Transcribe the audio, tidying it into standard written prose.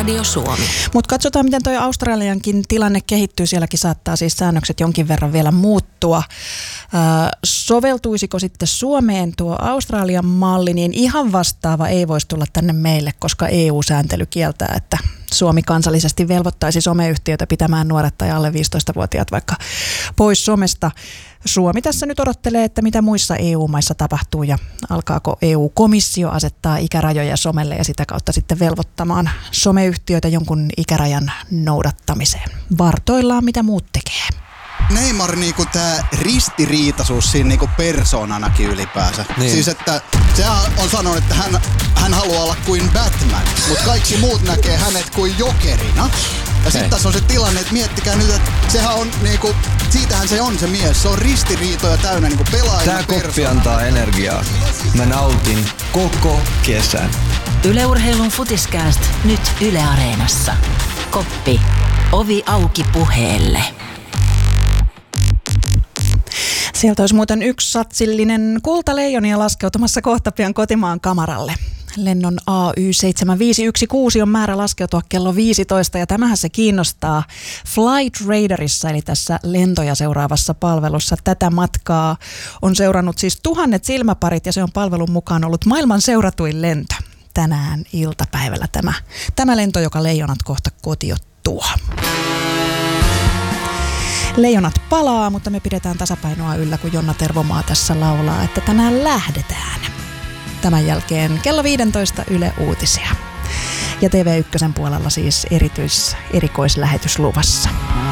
Radio Suomi. Mutta katsotaan, miten toi Australiankin tilanne kehittyy. Sielläkin saattaa siis säännökset jonkin verran vielä muuttua. Soveltuisiko sitten Suomeen tuo Australian malli, niin ihan vastaava ei voisi tulla tänne meille, koska EU-sääntely kieltää, että Suomi kansallisesti velvoittaisi someyhtiöitä pitämään nuoret tai alle 15-vuotiaat vaikka pois somesta. Suomi tässä nyt odottelee, että mitä muissa EU-maissa tapahtuu ja alkaako EU-komissio asettaa ikärajoja somelle ja sitä kautta sitten velvoittamaan someyhtiöitä jonkun ikärajan noudattamiseen. Vartoillaan, mitä muut tekee. Neymar niinku tää ristiriitaisuus siinä niinku persoonanakin ylipäänsä. Niin. Siis että sehän on sanonut, että hän haluaa olla kuin Batman, mutta kaikki muut näkee hänet kuin jokerina. Ja sitten tässä on se tilanne, että miettikää nyt, että sehän on niinku, siitähän se on se mies. Se on ristiriitoja täynnä niinku pelaajana. Tää koppi antaa energiaa. Mä nautin koko kesän. Yle Urheilun Futiskääst nyt Yle Areenassa. Koppi. Ovi auki puheelle. Sieltä olisi muuten yksi satsillinen kultaleijonia laskeutumassa kohta pian kotimaan kamaralle. Lennon AY7516 on määrä laskeutua kello 15 ja tämähän se kiinnostaa Flight Radarissa eli tässä lentoja seuraavassa palvelussa. Tätä matkaa on seurannut siis 1000 silmäparit ja se on palvelun mukaan ollut maailman seuratuin lento. Tänään iltapäivällä tämä lento, joka leijonat kohta kotiuttuu. Leijonat palaa, mutta me pidetään tasapainoa yllä, kun Jonna Tervomaa tässä laulaa, että tänään lähdetään. Tämän jälkeen kello 15 Yle Uutisia. Ja TV1 puolella siis erikoislähetys luvassa.